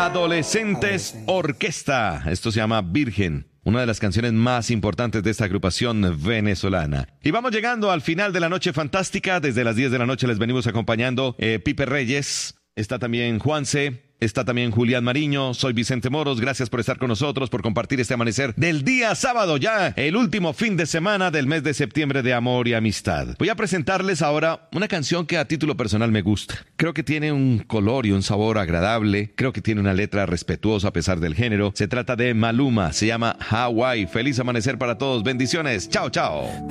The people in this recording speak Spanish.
Adolescentes Orquesta. Esto se llama Virgen, una de las canciones más importantes de esta agrupación venezolana. Y vamos llegando al final de la noche fantástica. Desde las 10 de la noche les venimos acompañando Pipe Reyes, está también Juanse, está también Julián Mariño, soy Vicente Moros. Gracias por estar con nosotros, por compartir este amanecer del día sábado, ya el último fin de semana del mes de septiembre de amor y amistad. Voy a presentarles ahora una canción que a título personal me gusta. Creo que tiene un color y un sabor agradable. Creo que tiene una letra respetuosa a pesar del género. Se trata de Maluma, se llama Hawaii. Feliz amanecer para todos, bendiciones. Chao, chao.